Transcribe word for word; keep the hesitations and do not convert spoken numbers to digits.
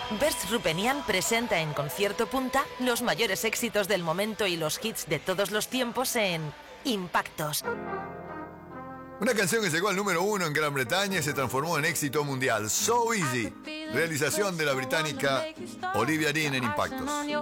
Berz Rupenian presenta en Concierto Punta los mayores éxitos del momento y los hits de todos los tiempos en Impactos. Una canción que llegó al número uno en Gran Bretaña y se transformó en éxito mundial. So Easy, realización de la británica Olivia Dean en Impactos.